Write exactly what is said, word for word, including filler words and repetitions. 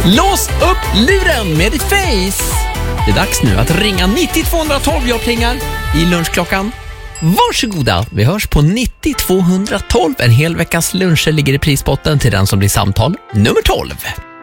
Lås upp luren med ditt face. Det är dags nu att ringa nittio tvåhundratolv. Jag plingar i lunchklockan. Varsågoda, vi hörs på nittio tvåhundratolv. En hel veckas luncher ligger i prisbotten till den som blir samtal nummer tolv.